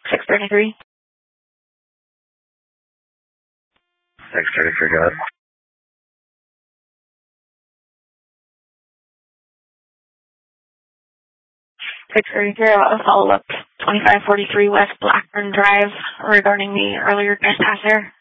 633. 633, go ahead. 633, a follow-up 2543 West Blackburn Drive regarding the earlier trespass there.